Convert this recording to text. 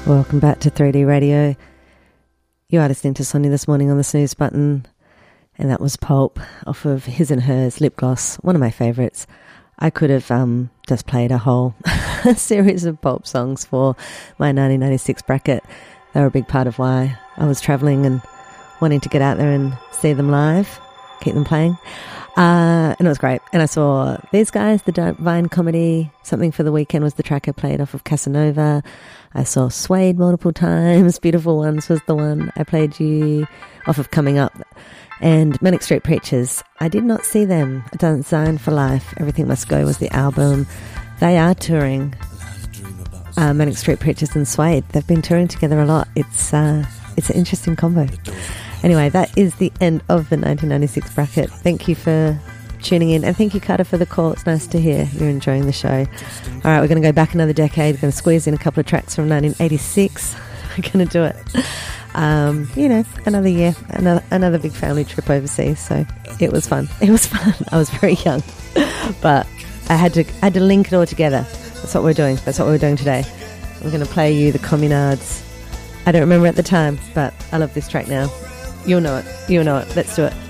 Welcome back to 3D Radio. You are listening to Sonia this morning on the snooze button, and that was Pulp off of His and Hers Lip Gloss, one of my favourites. I could have just played a whole series of Pulp songs for my 1996 bracket. They were a big part of why I was travelling and wanting to get out there and see them live, keep them playing. And it was great. And I saw these guys, the Divine Comedy, Something for the Weekend was the track I played off of Casanova. I saw Suede multiple times. Beautiful Ones was the one I played you off of Coming Up. And Manic Street Preachers, I did not see them. Designed for Life, Everything Must Go was the album. They are touring. Manic Street Preachers and Suede. They've been touring together a lot. It's an interesting combo. Anyway, that is the end of the 1996 bracket. Thank you for tuning in, and thank you, Carter, for the call. It's nice to hear you're enjoying the show. All right, we're going to go back another decade. We're going to squeeze in a couple of tracks from 1986. We're going to do it. Another year, another big family trip overseas. So it was fun. It was fun. I was very young, but I had to link it all together. That's what we're doing. That's what we're doing today. I'm going to play you the Communards. I don't remember at the time, but I love this track now. You'll know it. You'll know it. Let's do it.